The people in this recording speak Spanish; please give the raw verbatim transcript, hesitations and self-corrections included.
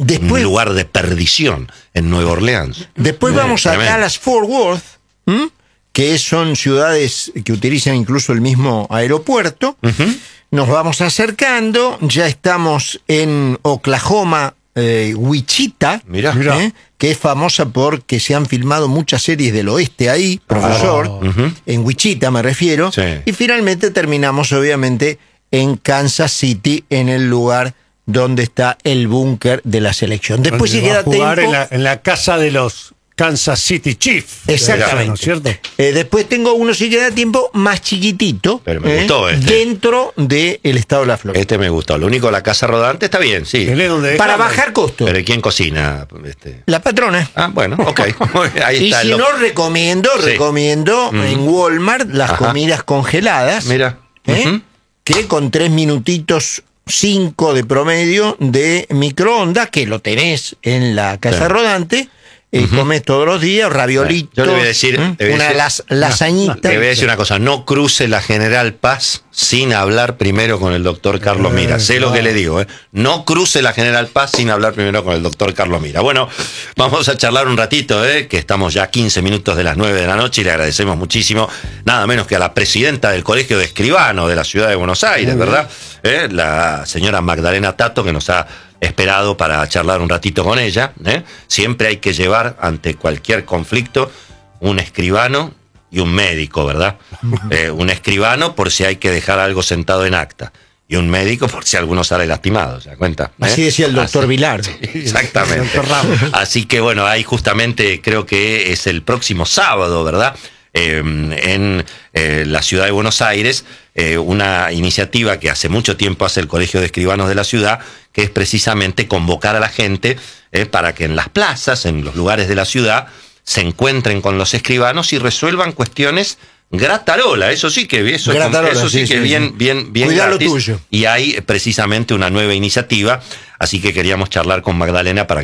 después, un lugar de perdición en Nueva Orleans. Después eh, vamos a tremendo. Dallas Fort Worth, ¿m? que son ciudades que utilizan incluso el mismo aeropuerto. Uh-huh. Nos vamos acercando, ya estamos en Oklahoma, eh, Wichita, Mirá. ¿eh? que es famosa porque se han filmado muchas series del oeste ahí, profesor, Oh. Uh-huh. en Wichita me refiero. Sí. Y finalmente terminamos obviamente en Kansas City, en el lugar donde está el búnker de la selección. Después si Donde va queda a jugar tiempo... en la, en la casa de los Kansas City Chiefs. Exactamente. ¿No es cierto? Eh, después tengo uno, si queda tiempo, más chiquitito. Pero me gustó este. Dentro del estado de la Florida. Este me gustó. Lo único, la casa rodante está bien, sí. Tenés donde Para dejarlo. bajar costos. Pero ¿quién cocina? Este? La patrona. Ah, bueno, ok. Ahí Y está. si lo- no, recomiendo, Sí. recomiendo Mm. en Walmart las Ajá. comidas congeladas. Mira. ¿eh? Ujú. Que con tres minutitos, cinco de promedio de microondas, que lo tenés en la casa Sí. rodante, eh, comés todos los días, raviolitos, Yo le voy a decir- ¿eh? le voy a una decir- las, lasañita. Te voy a decir una cosa, no cruce la General Paz sin hablar primero con el doctor Carlos Mira. Sé lo que le digo, ¿eh? No cruce la General Paz sin hablar primero con el doctor Carlos Mira. Bueno, vamos a charlar un ratito, ¿eh? Que estamos ya a quince minutos de las nueve de la noche y le agradecemos muchísimo, nada menos que a la presidenta del Colegio de Escribanos de la Ciudad de Buenos Aires, ¿verdad? ¿Eh? La señora Magdalena Tato, que nos ha esperado para charlar un ratito con ella. ¿eh? Siempre hay que llevar ante cualquier conflicto un escribano y un médico, ¿verdad? Eh, un escribano por si hay que dejar algo sentado en acta y un médico por si alguno sale lastimado, ¿se da cuenta? ¿Eh? Así decía el doctor Así- Vilar. Exactamente. El doctor Ramos. Así que bueno, ahí justamente creo que es el próximo sábado, ¿verdad? Eh, en eh, la ciudad de Buenos Aires, eh, una iniciativa que hace mucho tiempo hace el Colegio de Escribanos de la ciudad, que es precisamente convocar a la gente eh, para que en las plazas, en los lugares de la ciudad, se encuentren con los escribanos y resuelvan cuestiones gratarola. Eso sí que eso, es- Gratarola, eso sí, sí, que sí, bien, sí. bien, bien Cuidá lo gratis. tuyo. Y hay precisamente una nueva iniciativa, así que queríamos charlar con Magdalena para que